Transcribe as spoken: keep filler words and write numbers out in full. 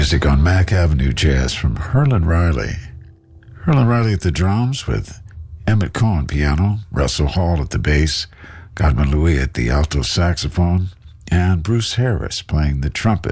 music on Mack Avenue Jazz from Herlin Riley. Herlin Riley at the drums with Emmett Cohen piano, Russell Hall at the bass, Godwin Louis at the alto saxophone, and Bruce Harris playing the trumpet.